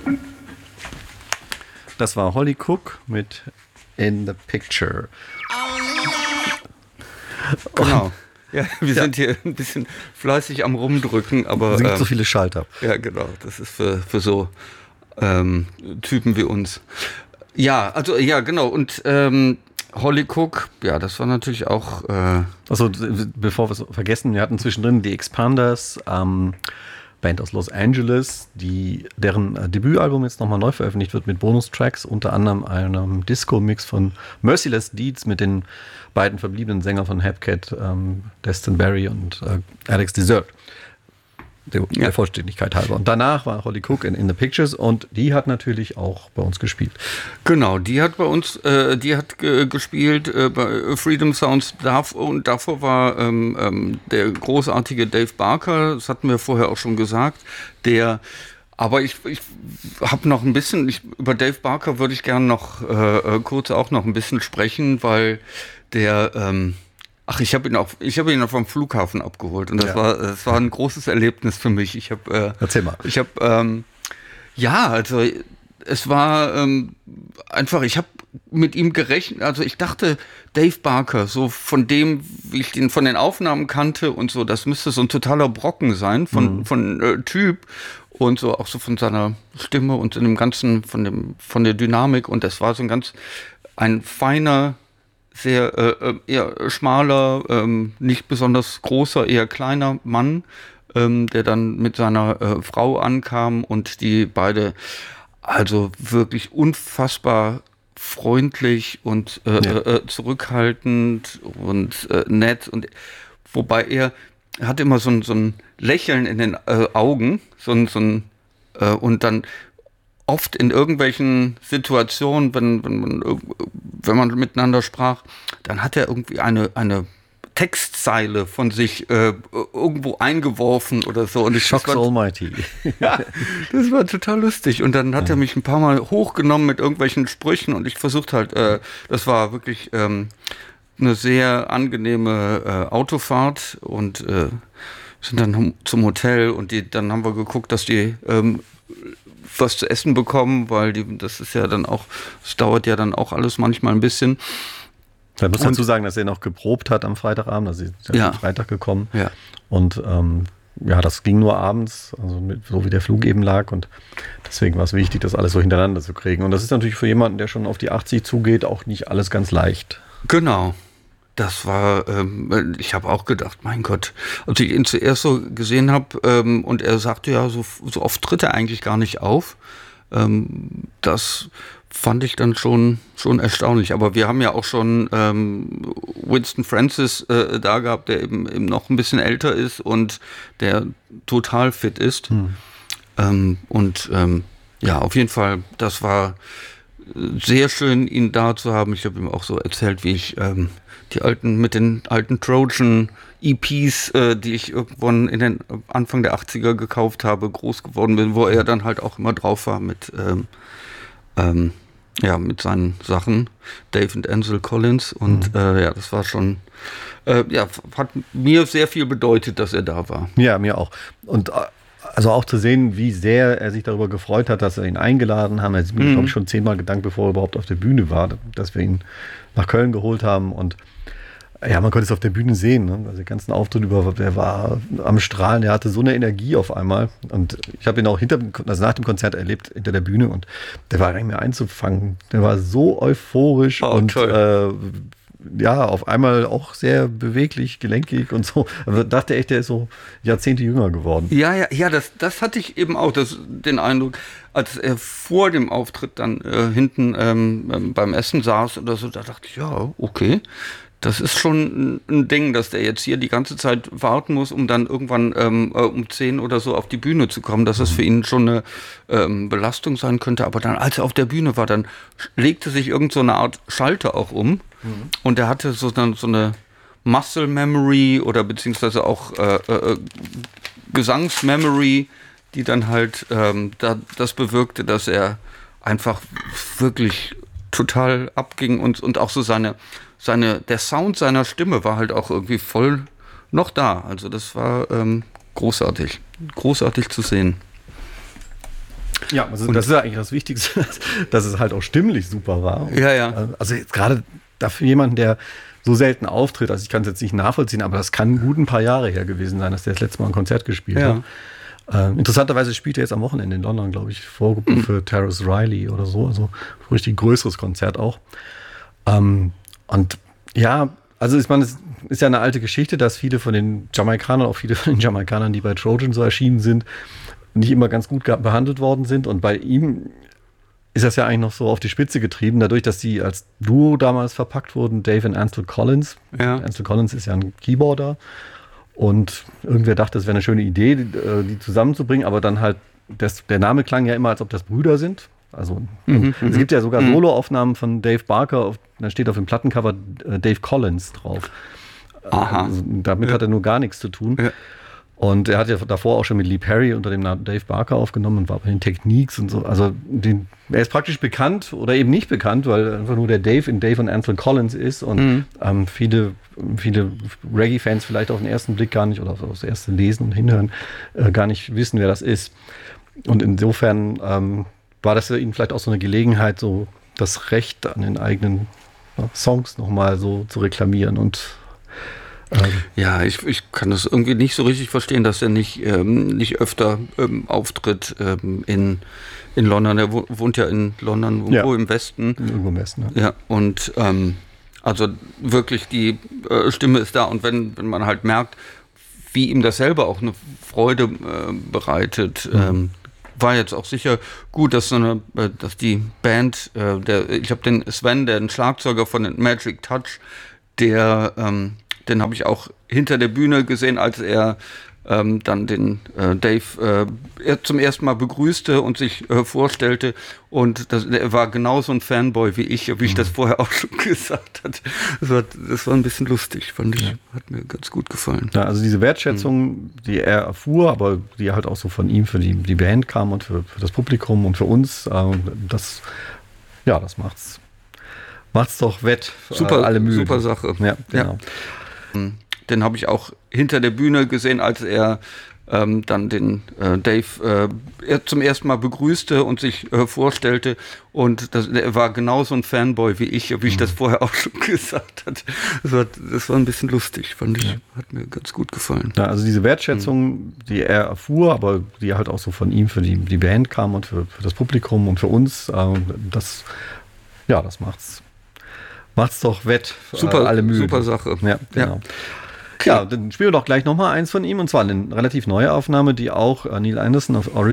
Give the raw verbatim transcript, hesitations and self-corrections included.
Das war Holly Cook mit In the Picture. Genau. Ja, wir ja. sind hier ein bisschen fleißig am Rumdrücken, aber... Es gibt ähm, so viele Schalter. Ja, genau. Das ist für, für so ähm, Typen wie uns. Ja, also ja, genau. Und ähm, Holly Cook, ja, das war natürlich auch... Äh Also, bevor wir es vergessen, wir hatten zwischendrin die Expanders, ähm, Band aus Los Angeles, die, deren äh, Debütalbum jetzt nochmal neu veröffentlicht wird mit Bonustracks, unter anderem einem Disco-Mix von Merciless Deeds mit den beiden verbliebenen Sängern von Hepcat, ähm, Destin Barry und äh, Alex Desert. Der, ja. der Vollständigkeit halber. Und danach war Holly Cook in, in the Pictures und die hat natürlich auch bei uns gespielt. Genau, die hat bei uns, äh, die hat ge- gespielt äh, bei Freedom Sounds davor, und davor war ähm, ähm, der großartige Dave Barker, das hatten wir vorher auch schon gesagt, der, aber ich, ich habe noch ein bisschen, ich, über Dave Barker würde ich gerne noch äh, kurz auch noch ein bisschen sprechen, weil der, ähm, Ach, ich habe ihn auch, ich habe ihn auch vom Flughafen abgeholt und das ja. war, das war ein großes Erlebnis für mich. Ich habe, äh, erzähl mal. Ich habe, ähm, ja, also es war ähm, einfach, ich habe mit ihm gerechnet. Also ich dachte, Dave Barker, so von dem, wie ich ihn von den Aufnahmen kannte und so, das müsste so ein totaler Brocken sein von mhm. von äh, Typ und so auch so von seiner Stimme und in dem ganzen, von dem, von der Dynamik und das war so ein ganz ein feiner. Sehr äh, eher schmaler, ähm, nicht besonders großer, eher kleiner Mann, ähm, der dann mit seiner äh, Frau ankam und die beide also wirklich unfassbar freundlich und äh, ja. äh, zurückhaltend und äh, nett und wobei er, er hatte immer so ein, so ein Lächeln in den äh, Augen, so ein, so ein äh, und dann oft in irgendwelchen Situationen, wenn, wenn, man, wenn man miteinander sprach, dann hat er irgendwie eine, eine Textzeile von sich äh, irgendwo eingeworfen oder so. Und ich, Shocks war, Almighty. Ja, das war total lustig. Und dann hat ja. er mich ein paar Mal hochgenommen mit irgendwelchen Sprüchen und ich versucht halt, äh, das war wirklich ähm, eine sehr angenehme äh, Autofahrt und äh, sind dann zum Hotel und die, dann haben wir geguckt, dass die ähm, was zu essen bekommen, weil die, das ist ja dann auch, es dauert ja dann auch alles manchmal ein bisschen. Man muss dazu sagen, dass er noch geprobt hat am Freitagabend, also ist ja am Freitag gekommen. Ja. Und ähm, ja, das ging nur abends, also mit, so wie der Flug eben lag und deswegen war es wichtig, das alles so hintereinander zu kriegen. Und das ist natürlich für jemanden, der schon auf die achtzig zugeht, auch nicht alles ganz leicht. Genau. Das war, ähm, ich habe auch gedacht, mein Gott, als ich ihn zuerst so gesehen habe ähm, und er sagte ja, so, so oft tritt er eigentlich gar nicht auf, ähm, das fand ich dann schon, schon erstaunlich. Aber wir haben ja auch schon ähm, Winston Francis äh, da gehabt, der eben, eben noch ein bisschen älter ist und der total fit ist. Hm. Ähm, und ähm, ja, auf jeden Fall, das war sehr schön, ihn da zu haben. Ich habe ihm auch so erzählt, wie ich ähm, die alten, mit den alten Trojan-E Ps, äh, die ich irgendwann in den Anfang der achtziger gekauft habe, groß geworden bin, wo er dann halt auch immer drauf war mit, ähm, ähm, ja, mit seinen Sachen, Dave und Ansel Collins. Und mhm. äh, ja, das war schon, äh, ja, hat mir sehr viel bedeutet, dass er da war. Ja, mir auch. Und also auch zu sehen, wie sehr er sich darüber gefreut hat, dass wir ihn eingeladen haben. Er hat mir, mhm. glaube ich, schon zehnmal gedankt, bevor er überhaupt auf der Bühne war, dass wir ihn nach Köln geholt haben. Und ja, man konnte es auf der Bühne sehen. Ne? Also den ganzen Auftritt über, der war am Strahlen, der hatte so eine Energie auf einmal. Und ich habe ihn auch hinter, also nach dem Konzert erlebt, hinter der Bühne. Und der war gar nicht mehr einzufangen. Der war so euphorisch oh, und äh, ja, auf einmal auch sehr beweglich, gelenkig und so. Also dachte echt, der ist so Jahrzehnte jünger geworden. Ja, ja, ja, das, das hatte ich eben auch, das, den Eindruck, als er vor dem Auftritt dann äh, hinten ähm, beim Essen saß oder so, da dachte ich, ja, okay. Das ist schon ein Ding, dass der jetzt hier die ganze Zeit warten muss, um dann irgendwann ähm, um zehn oder so auf die Bühne zu kommen, dass das für ihn schon eine ähm, Belastung sein könnte. Aber dann, als er auf der Bühne war, dann legte sich irgend so eine Art Schalter auch um. Mhm. Und er hatte so, dann, so eine Muscle Memory oder beziehungsweise auch äh, äh, Gesangsmemory, die dann halt ähm, da, das bewirkte, dass er einfach wirklich total abging und, und auch so seine Seine, der Sound seiner Stimme war halt auch irgendwie voll noch da. Also das war ähm, großartig. Großartig zu sehen. Ja, also das ist ja eigentlich das Wichtigste, dass es halt auch stimmlich super war. Ja, ja. Also jetzt gerade dafür jemanden, der so selten auftritt, also ich kann es jetzt nicht nachvollziehen, aber das kann gut ein paar Jahre her gewesen sein, dass der das letzte Mal ein Konzert gespielt Ja. hat. Äh, interessanterweise spielt er jetzt am Wochenende in London, glaube ich, Vorgruppe mhm. für Terrace Riley oder so, also ein richtig größeres Konzert auch. Ähm, und ja, also ich meine, es ist ja eine alte Geschichte, dass viele von den Jamaikanern, auch viele von den Jamaikanern, die bei Trojan so erschienen sind, nicht immer ganz gut behandelt worden sind. Und bei ihm ist das ja eigentlich noch so auf die Spitze getrieben, dadurch, dass die als Duo damals verpackt wurden, Dave und Ansel Collins. Ja. Ansel Collins ist ja ein Keyboarder. Und irgendwer dachte, es wäre eine schöne Idee, die, die zusammenzubringen, aber dann halt, das, der Name klang ja immer, als ob das Brüder sind. Also mhm, es gibt ja sogar mhm. Soloaufnahmen von Dave Barker, auf, da steht auf dem Plattencover äh, Dave Collins drauf. Aha. Also, damit ja. hat er nur gar nichts zu tun. Ja. Und er hat ja davor auch schon mit Lee Perry unter dem Namen Dave Barker aufgenommen und war bei den Techniques und so. Also den, er ist praktisch bekannt oder eben nicht bekannt, weil einfach nur der Dave in Dave und Ansel Collins ist und mhm. ähm, viele, viele Reggae-Fans vielleicht auf den ersten Blick gar nicht oder auf das erste Lesen und Hinhören äh, gar nicht wissen, wer das ist. Und insofern ähm, war das für ihn vielleicht auch so eine Gelegenheit, so das Recht an den eigenen ja, Songs nochmal so zu reklamieren und ja, ich, ich kann das irgendwie nicht so richtig verstehen, dass er nicht, ähm, nicht öfter ähm, auftritt ähm, in, in London. Er wohnt ja in London, wo ja. im Westen. Irgendwo im Westen, ja. Ja, und ähm, also wirklich die äh, Stimme ist da. Und wenn, wenn man halt merkt, wie ihm das selber auch eine Freude äh, bereitet, mhm. ähm, war jetzt auch sicher gut, dass so eine, äh, dass die Band, äh, der, ich habe den Sven, der Schlagzeuger von den Magic Touch, der ähm, den habe ich auch hinter der Bühne gesehen, als er ähm, dann den äh, Dave äh, zum ersten Mal begrüßte und sich äh, vorstellte. Und das, er war genauso ein Fanboy wie ich, wie mhm. ich das vorher auch schon gesagt hatte. Das war, das war ein bisschen lustig, fand ich. Ja. Hat mir ganz gut gefallen. Ja, also diese Wertschätzung, mhm. die er erfuhr, aber die halt auch so von ihm für die, die Band kam und für, für das Publikum und für uns, äh, das, ja, das macht's. Macht's doch wett. Super, äh, alle Mühe. Super Sache. Ja, genau. Ja. Den habe ich auch hinter der Bühne gesehen, als er ähm, dann den äh, Dave äh, zum ersten Mal begrüßte und sich äh, vorstellte. Und das, er war genauso ein Fanboy wie ich, wie ich mhm. das vorher auch schon gesagt hatte. Das war, das war ein bisschen lustig, fand ich. Ja. Hat mir ganz gut gefallen. Ja, also diese Wertschätzung, mhm. die er erfuhr, aber die halt auch so von ihm für die, die Band kam und für, für das Publikum und für uns, äh, das, ja, das macht's. Macht's doch wett. Super, äh, alle Mühe. Super Sache. Ja, genau. Ja. Okay. Ja, dann spielen wir doch gleich noch mal eins von ihm, und zwar eine relativ neue Aufnahme, die auch äh, Neil Anderson auf Origin